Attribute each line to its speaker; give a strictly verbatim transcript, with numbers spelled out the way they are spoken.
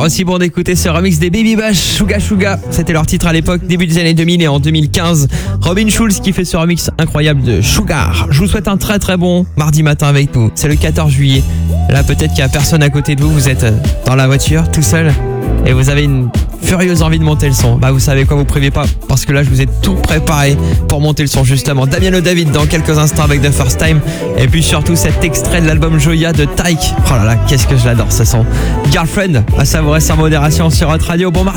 Speaker 1: Aussi bon d'écouter ce remix des Baby Bash, Suga Suga. C'était leur titre à l'époque, début des années deux mille et en deux mille quinze. Robin Schulz qui fait ce remix incroyable de Sugar. Je vous souhaite un très très bon mardi matin avec nous. C'est le quatorze juillet. Là, peut-être qu'il n'y a personne à côté de vous. Vous êtes dans la voiture, tout seul. Et vous avez une furieuse envie de monter le son. Bah, vous savez quoi, vous privez pas. Parce que là, je vous ai tout préparé pour monter le son, justement. Damien David dans quelques instants avec The First Time. Et puis surtout, cet extrait de l'album Joya de Tyke. Oh là là, qu'est-ce que je l'adore, ce son. Girlfriend, à savourer sans modération sur Hot Radio. Bon mardi.